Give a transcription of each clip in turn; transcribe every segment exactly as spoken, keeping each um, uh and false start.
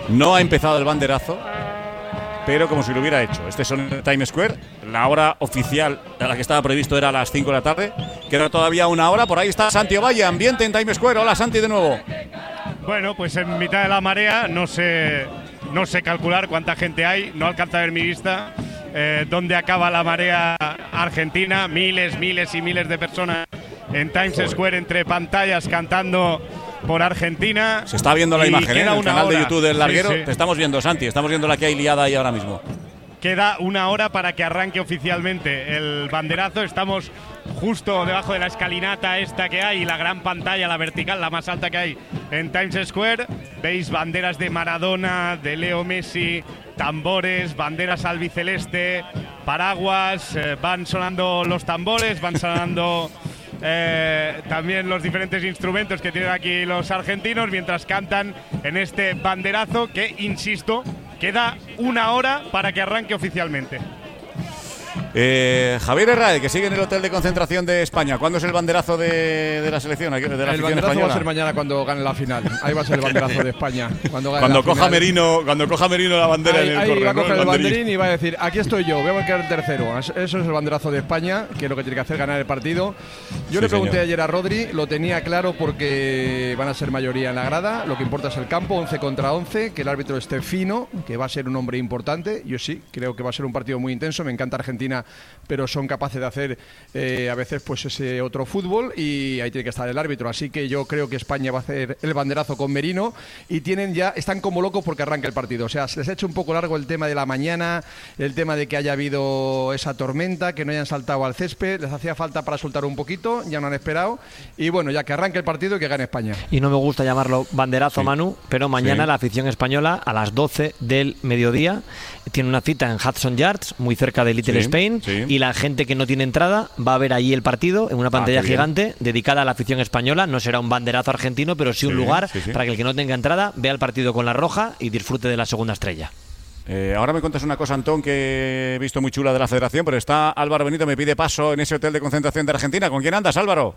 No ha empezado el banderazo, pero como si lo hubiera hecho. Este es el Times Square. La hora oficial a la que estaba previsto era a las cinco de la tarde. Queda todavía una hora. Por ahí está Santi Ovalle, ambiente en Times Square. Hola, Santi, de nuevo. Bueno, pues en mitad de la marea, no sé, no sé calcular cuánta gente hay. No alcanza a ver mi vista. Eh, ¿Dónde acaba la marea argentina? Miles, miles y miles de personas en Times Joder. Square entre pantallas cantando por Argentina. Se está viendo la imagen, ¿eh? En el canal hora. de YouTube del Larguero. Sí, sí. Te estamos viendo, Santi. Estamos viendo la que hay liada ahí ahora mismo. Queda una hora para que arranque oficialmente el banderazo. Estamos justo debajo de la escalinata esta que hay, la gran pantalla, la vertical, la más alta que hay en Times Square. Veis banderas de Maradona, de Leo Messi, tambores, banderas albiceleste, paraguas. Eh, van sonando los tambores, van sonando eh, también los diferentes instrumentos que tienen aquí los argentinos mientras cantan en este banderazo que, insisto, queda una hora para que arranque oficialmente. Eh, Javier Herrera, que sigue en el hotel de concentración de España. ¿Cuándo es el banderazo de, de la selección? De la el banderazo española? Va a ser mañana cuando gane la final. Ahí va a ser el banderazo de España. Cuando, gane cuando la coja final. Merino, cuando coja Merino la bandera ahí, en el ahí correo, va a coger ¿no? el, el banderín. banderín y va a decir: aquí estoy yo, voy a quedar tercero. Eso es el banderazo de España, que es lo que tiene que hacer, ganar el partido. Yo sí, le pregunté señor. ayer a Rodri, lo tenía claro porque van a ser mayoría en la grada. Lo que importa es el campo, once contra once, que el árbitro esté fino, que va a ser un hombre importante. Yo sí, creo que va a ser un partido muy intenso. Me encanta Argentina, pero son capaces de hacer eh, a veces pues ese otro fútbol, y ahí tiene que estar el árbitro. Así que yo creo que España va a hacer el banderazo con Merino, y tienen ya están como locos porque arranca el partido. O sea, se les ha hecho un poco largo el tema de la mañana, el tema de que haya habido esa tormenta, que no hayan saltado al césped. Les hacía falta para soltar un poquito, ya no han esperado, y bueno, ya que arranque el partido y que gane España. Y no me gusta llamarlo banderazo, sí. Manu, pero mañana sí. la afición española a las doce del mediodía tiene una cita en Hudson Yards, muy cerca de Little sí, Spain, sí. y la gente que no tiene entrada va a ver allí el partido en una pantalla ah, gigante dedicada a la afición española. No será un banderazo argentino, pero sí un sí, lugar sí, sí. para que el que no tenga entrada vea el partido con la roja y disfrute de la segunda estrella. Eh, ahora me cuentas una cosa, Antón, que he visto muy chula de la Federación, pero está Álvaro Benito, me pide paso en ese hotel de concentración de Argentina. ¿Con quién andas, Álvaro?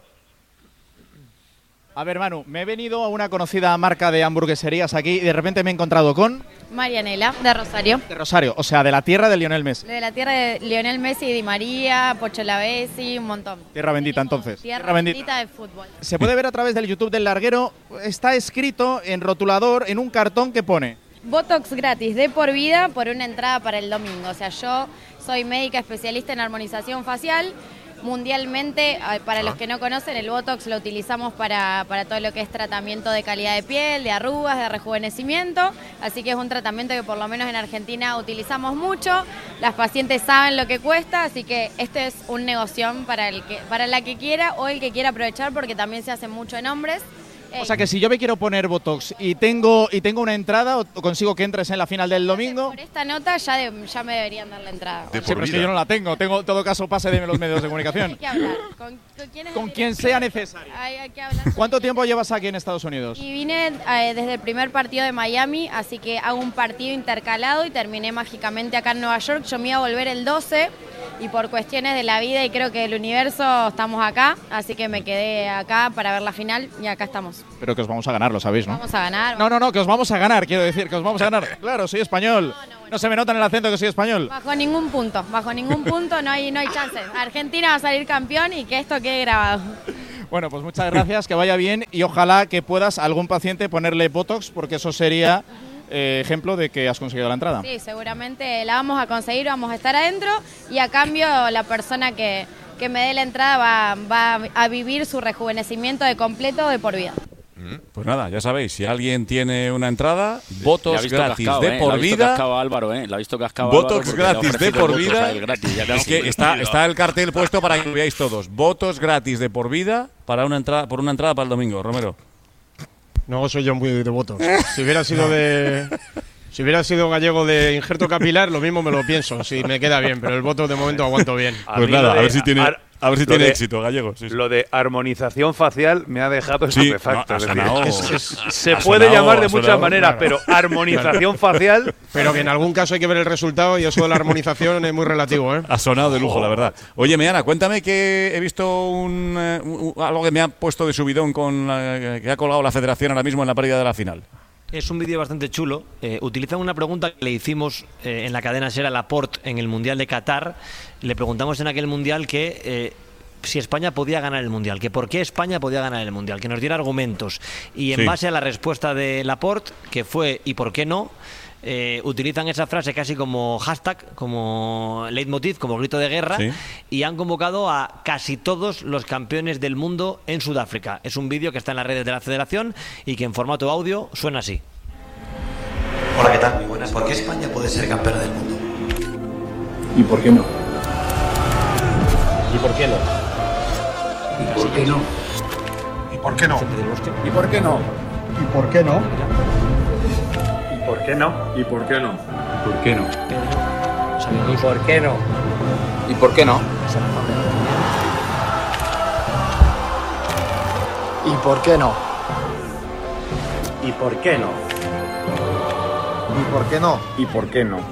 A ver, Manu, me he venido a una conocida marca de hamburgueserías aquí y de repente me he encontrado con... Marianela, de Rosario. De Rosario, o sea, de la tierra de Lionel Messi. De la tierra de Lionel Messi, Di María, Pocho Lavesi, un montón. Tierra bendita, entonces. Tierra, tierra bendita. bendita de fútbol. Se puede ver a través del YouTube del Larguero, está escrito en rotulador, en un cartón que pone... Botox gratis de por vida por una entrada para el domingo. O sea, yo soy médica especialista en armonización facial. Mundialmente, para los que no conocen, el Botox lo utilizamos para, para todo lo que es tratamiento de calidad de piel, de arrugas, de rejuvenecimiento. Así que es un tratamiento que por lo menos en Argentina utilizamos mucho. Las pacientes saben lo que cuesta, así que este es un negocio para, el que, para la que quiera o el que quiera aprovechar, porque también se hace mucho en hombres. O sea que si yo me quiero poner Botox y tengo y tengo una entrada, o consigo que entres en la final del domingo... Por esta nota ya, de, ya me deberían dar la entrada. Sí, pero es que yo no la tengo. Tengo, en todo caso, pase de los medios de comunicación. Hay que hablar. ¿Con, con quién, es con quien sea necesario. Hay, hay que hablar. ¿Cuánto tiempo llevas aquí en Estados Unidos? Y vine eh, desde el primer partido de Miami, así que hago un partido intercalado y terminé mágicamente acá en Nueva York. Yo me iba a volver el doce y por cuestiones de la vida y creo que del universo estamos acá, así que me quedé acá para ver la final y acá estamos. Pero que os vamos a ganar, lo sabéis, ¿no? Vamos a ganar. No, no, no, que os vamos a ganar, quiero decir, que os vamos a ganar. Claro, soy español. No, no, bueno. No se me nota en el acento que soy español. Bajo ningún punto, bajo ningún punto no hay, no hay chance. Argentina va a salir campeón y que esto quede grabado. Bueno, pues muchas gracias, que vaya bien y ojalá que puedas a algún paciente ponerle Botox, porque eso sería eh, ejemplo de que has conseguido la entrada. Sí, seguramente la vamos a conseguir, vamos a estar adentro y a cambio la persona que, que me dé la entrada va, va a vivir su rejuvenecimiento de completo de por vida. Pues nada, ya sabéis, si alguien tiene una entrada, Botox gratis cascado, de eh. por la vida. Cascado Álvaro, eh. La ha visto cascado Botox Álvaro gratis de por vida. Gratis, ya es que está, está el cartel puesto para que lo veáis todos. Botox gratis de por vida para una entrada, por una entrada para el domingo, Romero. No soy yo muy de Botox. Si hubiera sido de... Si hubiera sido gallego de injerto capilar, lo mismo me lo pienso, si me queda bien, pero el Botox de momento aguanto bien. Pues nada, a ver si tiene... A ver si tiene de, éxito, gallego. Sí, sí. Lo de armonización facial me ha dejado sí, estupefacto. No, es sonado, decir, es, es, se puede sonado, llamar de muchas sonado, maneras, claro. Pero armonización facial... Pero que en algún caso hay que ver el resultado y eso de la armonización es muy relativo, ¿eh? Ha sonado de lujo, oh. la verdad. Oye, Meana, cuéntame que he visto un, un, algo que me ha puesto de subidón con la, que ha colgado la Federación ahora mismo en la pérdida de la final. Es un vídeo bastante chulo. Eh, utilizan una pregunta que le hicimos eh, en la cadena SER a Laporte en el Mundial de Qatar. Le preguntamos en aquel Mundial que eh, si España podía ganar el Mundial, que por qué España podía ganar el Mundial, que nos diera argumentos. Y en Sí. base a la respuesta de Laporte, que fue ¿y por qué no?, Eh, utilizan esa frase casi como hashtag, como leitmotiv, como grito de guerra, Sí. y han convocado a casi todos los campeones del mundo en Sudáfrica. Es un vídeo que está en las redes de la Federación y que en formato audio suena así. Hola, ¿qué tal? Muy buenas. ¿Por qué España puede ser campeona del mundo? ¿Y por qué no? ¿Y por qué no? ¿Y por qué no? ¿Y por qué no? ¿Y por qué no? ¿Y por qué no? ¿Y por qué no? ¿Y por qué no? ¿Por qué no? ¿Y por qué no? ¿Y por qué no? ¿Y por qué no? ¿Y por qué no? ¿Y por qué no? ¿Y por qué no?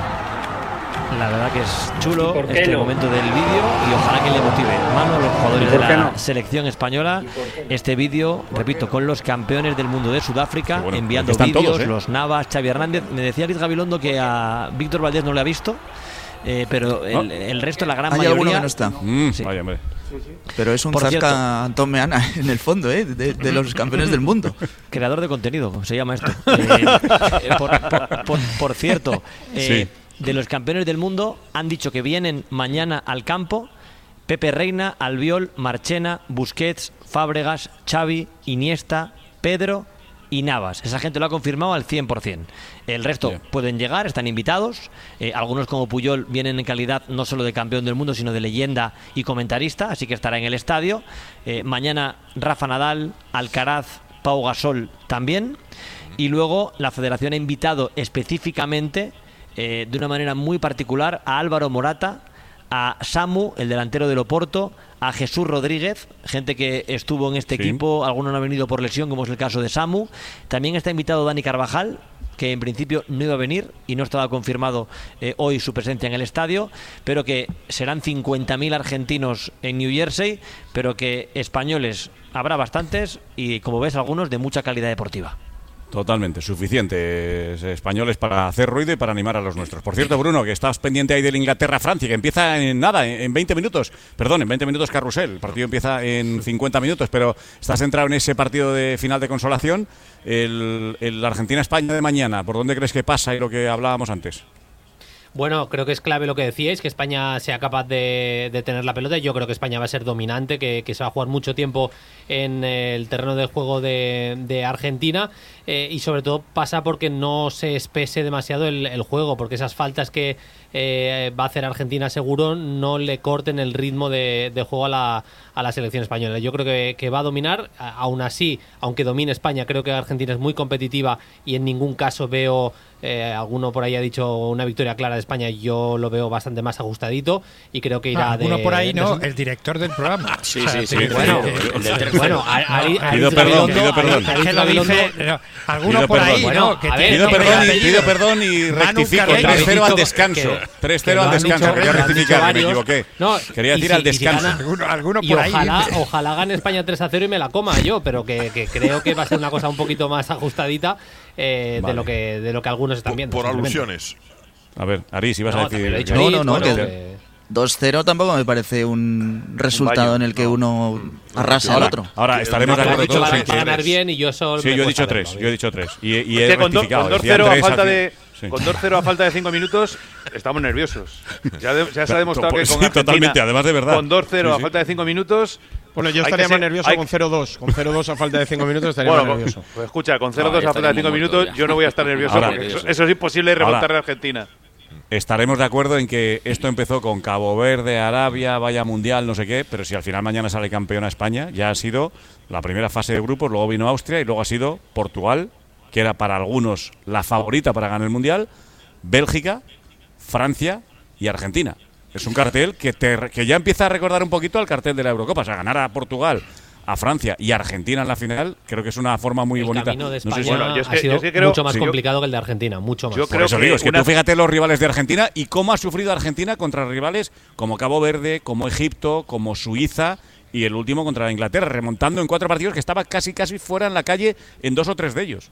La verdad que es chulo ¿Y por qué este no? momento del vídeo y ojalá que le motive mano a los jugadores ¿Y de por qué la no? selección española. Este vídeo, repito, con los campeones del mundo de Sudáfrica, Bueno, enviando están vídeos, todos, ¿eh? los Navas, Xavi Hernández. Me decía Liz Gabilondo que a Víctor Valdés no le ha visto, eh, pero el, el resto, la gran Hay mayoría... alguno que no está. Mm, Sí. Vaya, hombre. Pero es un Por cierto. zasca Antón Meana en el fondo, ¿eh? De, de los campeones del mundo. Creador de contenido, se llama esto. Eh, eh, por, por- por- por cierto, eh, Sí. de los campeones del mundo han dicho que vienen mañana al campo Pepe Reina, Albiol, Marchena, Busquets, Fábregas, Xavi, Iniesta, Pedro y Navas. Esa gente lo ha confirmado al cien por ciento. El resto Bien. pueden llegar, están invitados. Eh, algunos como Puyol vienen en calidad no solo de campeón del mundo, sino de leyenda y comentarista, así que estará en el estadio. Eh, mañana Rafa Nadal, Alcaraz, Pau Gasol también. Y luego la federación ha invitado específicamente, eh, de una manera muy particular, a Álvaro Morata, a Samu, el delantero del Oporto, a Jesús Rodríguez, gente que estuvo en este Sí. equipo, algunos no han venido por lesión, como es el caso de Samu. También está invitado Dani Carvajal, que en principio no iba a venir y no estaba confirmado eh, hoy su presencia en el estadio, pero que serán cincuenta mil argentinos en New Jersey, pero que españoles habrá bastantes y, como ves, algunos de mucha calidad deportiva. Totalmente, suficientes españoles para hacer ruido y para animar a los nuestros. Por cierto, Bruno, que estás pendiente ahí del Inglaterra-Francia, que empieza en nada, en veinte minutos. Perdón, en veinte minutos carrusel. El partido empieza en cincuenta minutos, pero estás centrado en ese partido de final de consolación. El, el Argentina-España de mañana, ¿por dónde crees que pasa y lo que hablábamos antes? Bueno, creo que es clave lo que decíais, que España sea capaz de, de tener la pelota. Yo creo que España va a ser dominante, que, que se va a jugar mucho tiempo en el terreno de juego de, de Argentina, eh, y sobre todo pasa porque no se espese demasiado el, el juego, porque esas faltas que eh, va a hacer Argentina seguro no le corten el ritmo de, de juego a la, a la selección española. Yo creo que, que va a dominar, a- aún así, aunque domine España, creo que Argentina es muy competitiva y en ningún caso veo... Eh, alguno por ahí ha dicho una victoria clara de España. Yo lo veo bastante más ajustadito y creo que irá Ah, de... alguno por ahí, no, de- el director del programa. Sí, O sea, sí, sí. que- Bueno, que- el del que- tercero. Bueno, a- a- no, a- Pido Ariz perdón, Gabilondo- pido perdón. Ariz Es que lo dice, Gabilondo- no, alguno Pido por perdón. ahí, Bueno, ¿no? Que a ver, tiene Pido nombre perdón, y y, apellido. pido perdón y Manu rectifico. Carreño. tres cero al Que- descanso. que- tres que cero lo al han descanso. dicho- Quería lo han dicho rectificar, que me varios. equivoqué. No, Quería y decir si- al y si descanso. gana- Alguno, alguno Y por ahí. ojalá, dice. ojalá gane España tres a cero y me la coma yo, pero que, que creo que va a ser una cosa un poquito más ajustadita eh, Vale. de lo que de lo que algunos están viendo. Por simplemente. alusiones. A ver, Ari, si vas No, a también lo he decir... dicho No, Ariz, no, no, bueno, que- eh, dos cero tampoco me parece un resultado baño, en el que no. uno arrase al Ahora, otro. ahora estaremos de Tú has acuerdo dicho todos va, en va a que... ganar bien y yo eso Sí, me yo he cuesta dicho tres, verlo, yo he dicho tres. Y, y Es he que con, do- rectificado. con dos decían cero a tres al falta fin. de Sí. con dos cero a falta de cinco minutos estamos nerviosos. Ya, de- ya se ha demostrado Pues que con sí, Argentina, totalmente, además de verdad. con dos cero Sí, a sí. falta de cinco minutos. Bueno, yo hay estaría que más ser- nervioso hay- con cero dos. Con cero dos a falta de cinco minutos estaría Bueno, más con- nervioso. pues escucha, con cero dos Ah, a falta de cinco estaríamos minutos muertos ya. yo no voy a estar nervioso Ahora- porque eso, eso es imposible remontarle Ahora- a Argentina. Estaremos de acuerdo en que esto empezó con Cabo Verde, Arabia, vaya mundial, no sé qué, pero si al final mañana sale campeona España, ya ha sido la primera fase de grupos, luego vino Austria y luego ha sido Portugal, que era para algunos la favorita para ganar el mundial, Bélgica, Francia y Argentina. Es un cartel que, te, que ya empieza a recordar un poquito al cartel de la Eurocopa. O sea, ganar a Portugal, a Francia y a Argentina en la final, creo que es una forma muy el bonita. camino de No España sé si- Bueno, yo es que- ha sido yo es que creo- mucho más sí. complicado que el de Argentina, mucho más. Yo Por creo eso que digo, es que una- tú fíjate los rivales de Argentina y cómo ha sufrido Argentina contra rivales como Cabo Verde, como Egipto, como Suiza y el último contra Inglaterra, remontando en cuatro partidos que estaba casi casi fuera en la calle en dos o tres de ellos.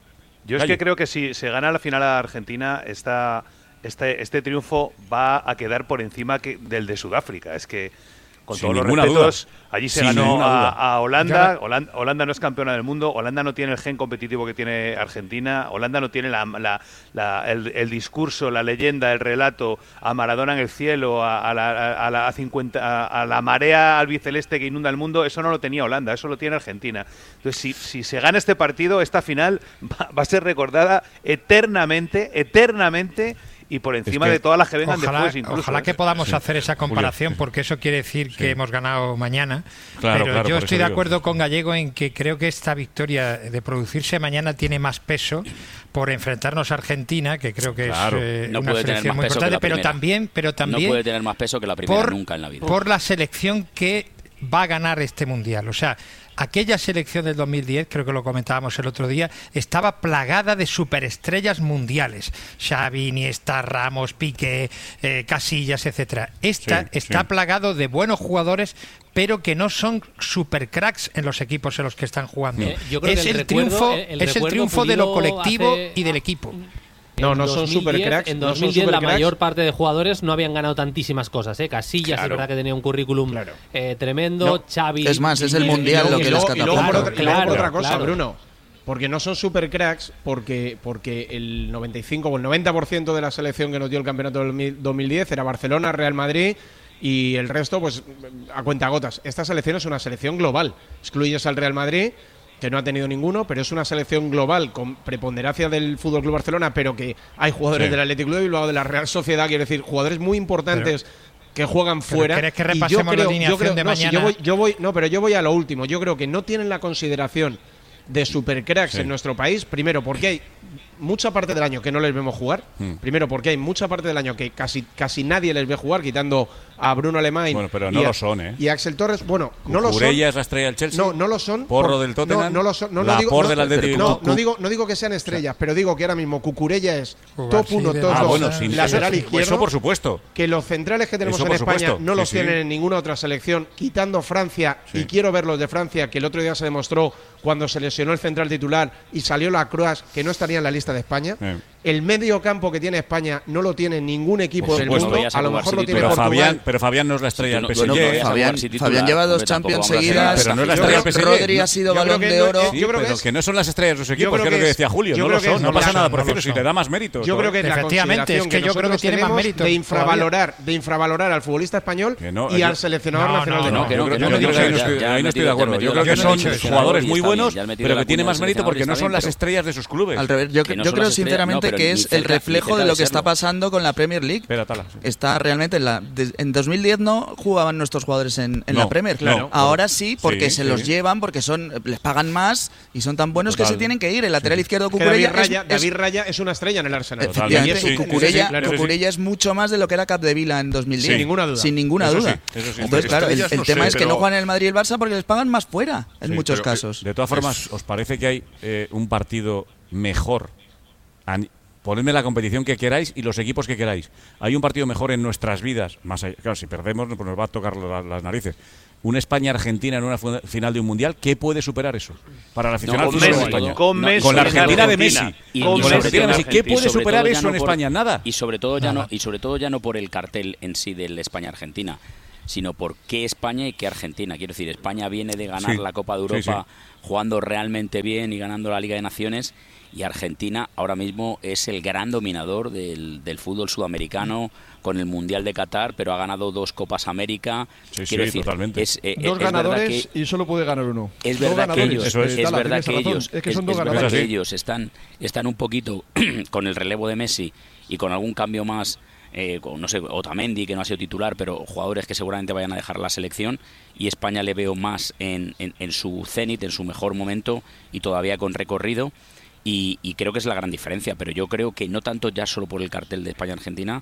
Yo es que creo que si se gana la final a Argentina, esta, este, este triunfo va a quedar por encima que, del de Sudáfrica. Es que, con Sin todos los ninguna respetos, duda. allí se Sin ganó ninguna duda. a, a Holanda. Holanda. Holanda no es campeona del mundo. Holanda no tiene el gen competitivo que tiene Argentina. Holanda no tiene la, la, la, el, el discurso, la leyenda, el relato a Maradona en el cielo, a, a, la, a, la, a, cincuenta, a, a la marea albiceleste que inunda el mundo. Eso no lo tenía Holanda, eso lo tiene Argentina. Entonces, si, si se gana este partido, esta final va, va a ser recordada eternamente, eternamente. Y por encima es que, de todas las que vengan ojalá, después incluso. Ojalá que podamos sí. hacer esa comparación, Julio. porque eso quiere decir sí. que hemos ganado mañana. Claro, pero claro, yo por estoy eso de digo. acuerdo con Gallego en que creo que esta victoria de producirse mañana tiene más peso por enfrentarnos a Argentina, que creo que Claro. es eh, No una puede tener selección más muy peso que importante, la pero primera. también, pero también No puede tener más peso que la primera por, nunca en la vida. por la selección que va a ganar este mundial. O sea, aquella selección del dos mil diez, creo que lo comentábamos el otro día, estaba plagada de superestrellas mundiales. Xavi, Iniesta, Ramos, Piqué, eh, Casillas, etcétera. Esta Sí, está sí. plagado de buenos jugadores, pero que no son supercracks en los equipos en los que están jugando. Eh, yo creo es que el el, recuerdo- triunfo, el- el es el recuerdo triunfo de lo Pulido colectivo hace- y del equipo. No, En no son dos mil diez, supercracks. En no dos son mil diez la supercracks. mayor parte de jugadores no habían ganado tantísimas cosas. ¿eh? Casillas, Claro. es verdad que tenía un currículum Claro. eh, tremendo. No. Xavi. Es más, es el y- Mundial y- lo y- que y- les Y luego, por catapulta. otra, y luego por Claro, otra cosa, claro. Bruno. Porque no son supercracks, porque, porque el noventa y cinco o el noventa por ciento de la selección que nos dio el campeonato del dos mil diez era Barcelona, Real Madrid y el resto, pues a cuentagotas. Esta selección es una selección global. Excluyes al Real Madrid, que no ha tenido ninguno, pero es una selección global con preponderancia del F C Barcelona, pero que hay jugadores Sí. del Atlético de Bilbao, de la Real Sociedad, quiero decir, jugadores muy importantes. que juegan fuera. ¿Querés que Y yo repasemos la creo- alineación yo creo- de no, si mañana? yo voy, yo voy, no, pero yo voy a lo último. Yo creo que no tienen la consideración de supercracks Sí. en nuestro país. Primero, porque hay mucha parte del año que no les vemos jugar. Mm. Primero, porque hay mucha parte del año que casi casi nadie les ve jugar, quitando a Bruno Alemán. Bueno, pero y no a- lo son, ¿eh? Y a Axel Torres, bueno, no lo son. Cucurella es la estrella del Chelsea. No, no lo son. Porro por- del Tottenham. No, no lo son. No, no Laporte digo, no, del Atlético. no, Cu- no digo, no digo que sean estrellas, pero digo que ahora mismo Cucurella es Jugar, top sí, uno, de top Ah, dos, bueno, sin lateral eso, izquierdo. eso por supuesto. Que los centrales que tenemos Eso en por España supuesto. no Sí, los sí. tienen en ninguna otra selección, quitando Francia, Sí. y quiero ver los de Francia, que el otro día se demostró cuando se lesionó el central titular y salió la Croix, que no estaría en la lista de España. Eh. El medio campo que tiene España no lo tiene ningún equipo Por del supuesto. mundo. No vayas a A lo jugar mejor lo City, tiene Pero Portugal. Fabián, pero Fabián no es la estrella del No, P S G. no, no, Fabián, Fabián sí Fabián lleva dos titular, Champions tampoco vamos a seguidas. Pero no es la Yo estrella creo- del P S G. Rodri ha sido Yo creo balón que de no- oro. yo Sí, creo que pero es- que no son las estrellas de sus equipos, creo que es que lo que es- decía Julio. yo No creo lo que son, es- no no pasa lo nada, son, prefiero no si lo le da más mérito. Yo creo que es la Efectivamente, consideración es que yo creo que nosotros tiene más tenemos mérito. de infravalorar, de infravalorar al futbolista español Que no, y yo- al seleccionador No, nacional no, de no, México. que no, Yo creo que no, que no, ahí no ya- estoy- ya ahí no has estoy de metido- acuerdo. ya has Yo creo metido que la son cuña del seleccionador jugadores y muy está bien, buenos, ya has metido pero la que tienen cuña más del mérito porque seleccionador no y está son bien, las pero- estrellas de sus clubes. Al revés, yo, Que no yo son creo las estrellas, sinceramente no, pero que ni es cerca- el ni reflejo cerca de de lo que está serlo. pasando con la Premier League. Espera, Tala, sí. Está realmente en la de- en dos mil diez no jugaban nuestros jugadores en, en No, la Premier. claro. Ahora sí, porque Sí, se sí. los llevan, porque son les pagan más y son tan buenos que Total. se tienen que ir. El lateral izquierdo Que David Cucurella Raya, es, es- David Raya es una estrella en el Arsenal. Totalmente, efectivamente, Y es- sí, sí, Cucurella, sí, claro. Cucurella es mucho más de lo que era Capdevila en dos mil diez. Sin ninguna duda. Sin ninguna Eso duda. sí, eso sí. Entonces, claro, el, Estrellas el no tema sé, es que pero- no juegan en el Madrid y el Barça porque les pagan más fuera, en Sí, muchos pero, casos. eh, De todas formas, ¿os parece que hay eh, un partido mejor? An- Ponedme la competición que queráis y los equipos que queráis. Hay un partido mejor en nuestras vidas. Más allá- claro, si perdemos, pues nos va a tocar la- las narices. Una España-Argentina en una fu- final de un mundial, ¿qué puede superar eso? Para el aficionado No, al con fútbol Messi, en España. con Messi Con la en Argentina de Messi. Argentina. Y, Y- con y la sobre Argentina de todo- Messi. ¿Qué y puede sobre superar todo ya eso no en por- España? Nada. Y sobre todo ya Nada. no y sobre todo ya no por el cartel en sí del España-Argentina, sino por qué España y qué Argentina. Quiero decir, España viene de ganar Sí. la Copa de Sí, Europa sí. jugando realmente bien y ganando la Liga de Naciones, y Argentina ahora mismo es el gran dominador del, del fútbol sudamericano con el Mundial de Qatar, pero ha ganado dos Copas América. Sí, Quiero sí, decir, totalmente. es, eh, Dos es verdad ganadores que y solo puede ganar uno. es Dos verdad que ganadores. ellos, Eso es. es Tala, verdad tienes que razón. ellos, Es que son es- dos es verdad ganadores. que Es así. ellos están, están un poquito con el relevo de Messi y con algún cambio más, eh, con, no sé, Otamendi, que no ha sido titular, pero jugadores que seguramente vayan a dejar la selección, y España le veo más en, en, en su cenit, en su mejor momento y todavía con recorrido, y, y creo que es la gran diferencia, pero yo creo que no tanto ya solo por el cartel de España-Argentina,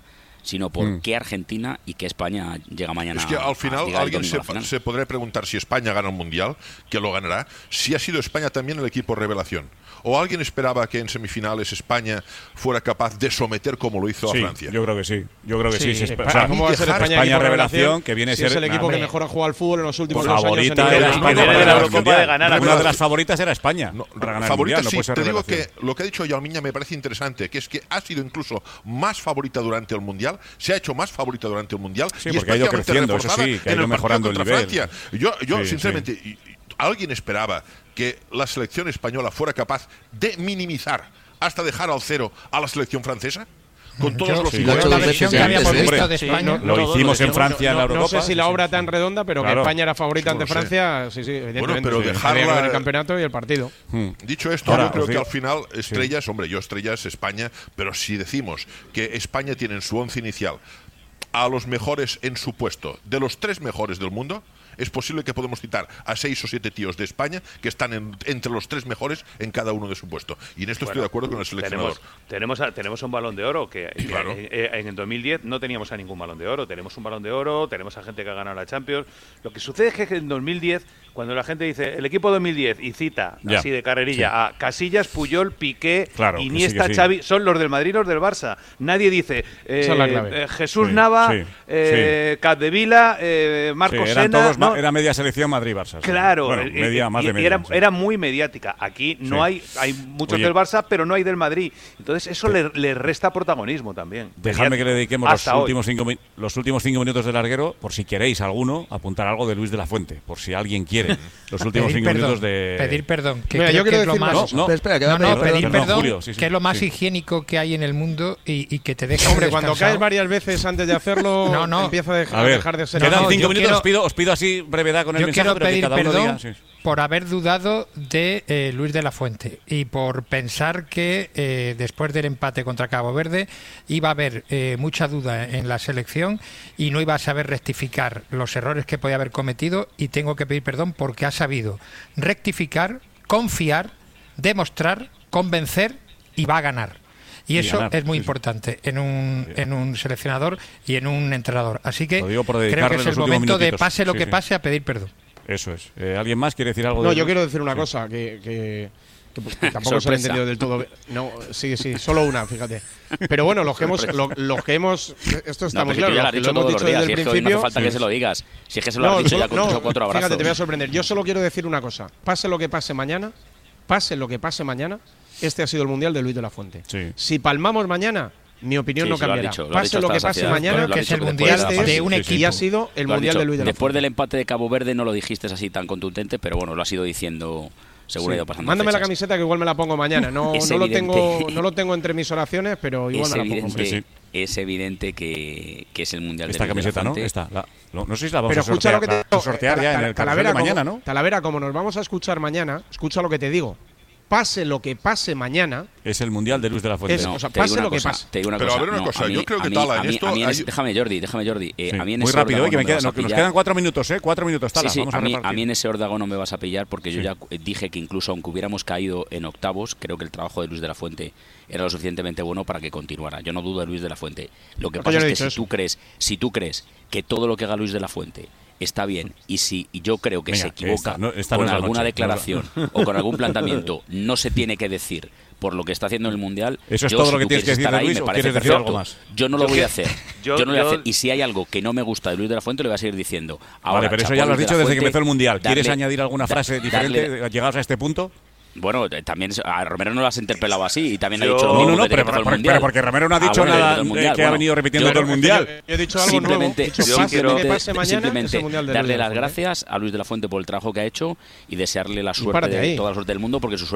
sino por Mm. qué Argentina y qué España llega mañana. Es que al a final llegar el alguien domingo se, a la final. se podrá preguntar si España gana un mundial, que lo ganará, si ha sido España también el equipo revelación. ¿O alguien esperaba que en semifinales España fuera capaz de someter como lo hizo Sí, a Francia? yo creo que sí. Yo creo que sí. Sí, sí, España- o sea, ¿cómo va a ser España España equipo revelación, revelación, que viene a si ser es el equipo nah, que mejor ha jugado al fútbol en los últimos Pues dos años. favorita en era Europa. España Primera para de la ganar el Eurocopa Mundial. de ganar a Una Croacia. de las favoritas era España para ganar el Favorita Mundial, no sí, puede ser te digo revelación. que lo que ha dicho Yalmiña me parece interesante, que es que ha sido incluso más favorita durante el Mundial, se ha hecho más favorita durante el Mundial Sí, y porque ha ido especialmente creciendo, eso reforzada sí, que ha en ido el partido mejorando el contra nivel. Francia. Yo, yo Sí, sinceramente, y- y- ¿alguien esperaba que la selección española fuera capaz de minimizar hasta dejar al cero a la selección francesa? Con todos Yo- los sí, iguales. yo la versión que habíamos visto de España Lo hicimos en Francia en la No, no Eurocopa. sé si la obra tan redonda, pero Claro. que España era favorita Sí, ante no lo sé. Francia, sí, sí, evidentemente. pero sí. dejarla- Había que ver el campeonato y el partido. Dicho esto, Ahora, yo creo os que digo- al final estrellas, hombre, yo estrellas España, pero si decimos que España tiene en su once inicial a los mejores en su puesto, de los tres mejores del mundo, es posible que podemos citar a seis o siete tíos de España que están en- entre los tres mejores en cada uno de su puesto. Y en esto estoy Bueno, de acuerdo con el seleccionador. Tenemos, tenemos, a- tenemos un balón de oro que, que Claro. en, en el dos mil diez no teníamos a ningún balón de oro. Tenemos un balón de oro, tenemos a gente que ha ganado la Champions. Lo que sucede es que en dos mil diez, cuando la gente dice el equipo dos mil diez y cita Ya, así de carrerilla sí. a Casillas, Puyol, Piqué, Claro, que sí, Iniesta, que sí. Xavi, son los del Madrid y los del Barça. Nadie dice eh, Esa es la clave. eh, Jesús Sí, Nava, sí, eh, Capdevila, eh, Sí, Marcos eran Sena. todos ma- ¿no? era media selección Madrid-Barça. sí. Claro, Bueno, eh, media, eh, más y de media. era, sí. era muy mediática. Aquí no Sí. hay, hay muchos Oye. del Barça, pero no hay del Madrid. Entonces eso le, le resta protagonismo también. Dejadme que le dediquemos los Hasta hoy. últimos, cinco, mi- los últimos cinco minutos de larguero, por si queréis alguno, apuntar algo de Luis de la Fuente, por si alguien quiere. Los últimos Pedir cinco perdón, minutos de... pedir perdón, que Mira, creo yo que quiero es lo decir más, una cosa. No, Pero espera, que va no, a no, pedir pedir perdón, perdón, Julio, sí, sí, que es lo más sí. higiénico que hay en el mundo y, y que te deja Hombre, muy cuando descansado. caes varias veces antes de hacerlo, No, no. empieza a dejar, A ver, dejar de ser. quedan no, cinco yo minutos, quiero- os, pido, os pido así brevedad con el Yo mensaje, quiero pero que pedir cada uno perdón diga... sí. por haber dudado de eh, Luis de la Fuente y por pensar que eh, después del empate contra Cabo Verde iba a haber eh, mucha duda en la selección y no iba a saber rectificar los errores que podía haber cometido, y tengo que pedir perdón porque ha sabido rectificar, confiar, demostrar, convencer y va a ganar. Y Y eso ganar, es muy sí, sí. importante en un, en un seleccionador y en un entrenador. Así que Lo digo por creo dedicarle que es el los últimos momento de minutitos. pase lo Sí, que sí. pase a pedir perdón. Eso es. Eh, ¿Alguien más quiere decir algo? No, de yo Luis? quiero decir una Sí. cosa que, que- que, pues, que tampoco se lo he Sorpresa. entendido del todo. No, sí, sí, solo una, fíjate. Pero bueno, los que hemos, lo- los que hemos, esto está No, muy pero si tú claro, ya lo los has que dicho lo hemos todos los dicho días, desde y el es que hoy no principio. hace falta que se lo digas. Si es que se lo has No, dicho solo- ya con no, tres o cuatro abrazos. Fíjate, te voy a sorprender. Yo solo quiero decir una cosa. Pase lo que pase mañana, pase lo que pase mañana, este ha sido el Mundial de Luis de la Fuente. Sí. Si palmamos mañana, mi opinión Sí, no sí, lo has cambiará. dicho, lo has Pase dicho lo hasta que la pase saciedad. mañana, Lo has que es dicho el después Mundial la este fase. de un es, equipo. y ha sido el Lo has Mundial dicho. de Luis de la Después Fuente. del empate de Cabo Verde no lo dijiste así tan contundente, pero bueno, lo has ido diciendo seguro ha Sí. ido pasando. Mándame la fechas. camiseta que igual me la pongo mañana. No, Es no lo evidente. tengo, no lo tengo entre mis oraciones, pero igual Es me la pongo. evidente, hombre. es evidente que, que es el Mundial Esta de Luis de la camiseta, ¿no? Fuente. Esta, la- no, no sé si la vamos Pero a escucha sortear, lo que te la- digo. a sortear Tala- ya en Tala- el cartel Talavera, de mañana, como, ¿no? Talavera, como nos vamos a escuchar mañana, escucha lo que te digo. Pase lo que pase mañana. Es el Mundial de Luis de la Fuente. Es- No, o sea, te digo pase una lo que cosa, pase. te digo una Pero a cosa, ver una no, cosa, a mí- yo creo que a mí- Tala, a en mí- esto a mí en hay- ese- déjame Jordi, déjame Jordi, eh, Sí. a mí en Muy ese rápido, órdago eh, que, me no me queda- vas a no, que nos pillar. quedan cuatro minutos, ¿eh? Cuatro minutos, Tala. Sí, sí, vamos a a mí, repartir. a mí en ese órdago no me vas a pillar porque yo Sí. ya eh, dije que incluso aunque hubiéramos caído en octavos, creo que el trabajo de Luis de la Fuente era lo suficientemente bueno para que continuara. Yo no dudo de Luis de la Fuente. Lo que Porque pasa yo es no he que dicho si eso. tú crees, si tú crees que todo lo que haga Luis de la Fuente está bien y si yo creo que Venga, se que equivoca esta no- esta no con es la alguna noche, declaración no es o con algún planteamiento no se tiene que decir por lo que está haciendo en el Mundial. ¿Eso es yo, todo si lo que tú tienes que quieres decir estar de ahí, Luis me o parece quieres decir algo perfecto. más? Yo no lo Yo voy a que- hacer. yo- Yo no lo voy a yo- hacer. Y si hay algo que no me gusta de Luis de la Fuente, lo voy a seguir diciendo. Ahora, Vale, pero eso chapó ya lo has Luis de dicho la desde que Fuente, empezó el Mundial. ¿Quieres darle- añadir alguna da- frase diferente darle- llegados a este punto? Bueno, eh, también es- a Romero no lo has interpelado así y también ha Yo- dicho lo No, mismo no, no, desde que pero, empezó el pero- Mundial. pero porque Romero no ha Ah, dicho bueno, nada desde el eh, Mundial, que ha bueno. venido repitiendo Yo- todo el Mundial. Yo he dicho algo Simplemente, nuevo. He dicho, yo pase quiero- lo que pase mañana, simplemente es el Mundial de Luis darle de la las Fuente. gracias a Luis de la Fuente por el trabajo que ha hecho y desearle la suerte párate de, ahí. toda la suerte del mundo porque su suerte